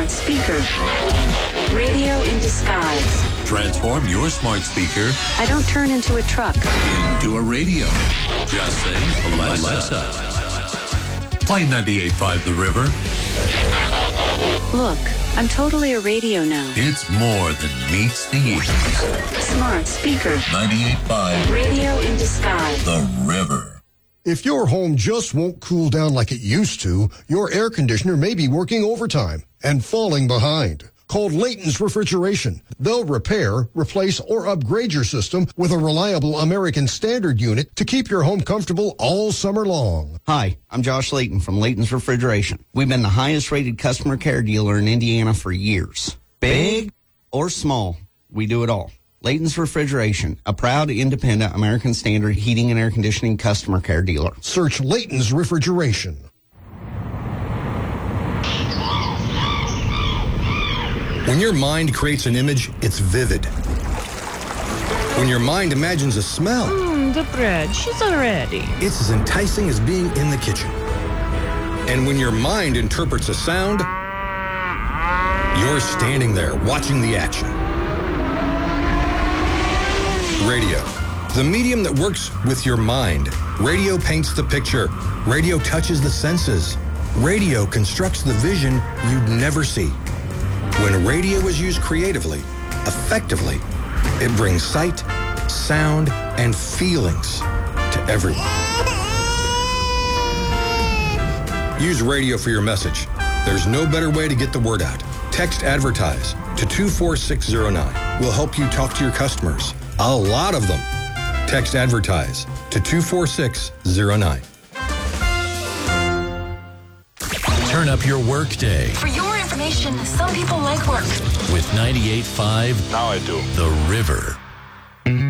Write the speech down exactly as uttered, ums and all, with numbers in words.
Smart speaker. Radio in disguise. Transform your smart speaker. I don't turn into a truck. Into a radio. Just say Alexa. Play ninety-eight point five The River. Look, I'm totally a radio now. It's more than meets the ears. Smart speaker. ninety-eight point five Radio in disguise. The River. If your home just won't cool down like it used to, your air conditioner may be working overtime and falling behind. Call Layton's Refrigeration. They'll repair, replace, or upgrade your system with a reliable American Standard unit to keep your home comfortable all summer long. Hi, I'm Josh Layton from Layton's Refrigeration. We've been the highest rated customer care dealer in Indiana for years. Big or small, we do it all. Layton's Refrigeration, a proud, independent American Standard heating and air conditioning customer care dealer. Search Layton's Refrigeration. When your mind creates an image, it's vivid. When your mind imagines a smell, Mmm, the bread, she's already. it's as enticing as being in the kitchen. And when your mind interprets a sound, you're standing there watching the action. Radio, the medium that works with your mind. Radio paints the picture. Radio touches the senses. Radio constructs the vision you'd never see. When radio is used creatively, effectively, it brings sight, sound, and feelings to everyone. Use radio for your message. There's no better way to get the word out. Text ADVERTISE to two four six zero nine. We'll help you talk to your customers. A lot of them. Text ADVERTISE to two four six zero nine. Turn up your workday For your information, some people like work. with ninety-eight point five Now I do. The River.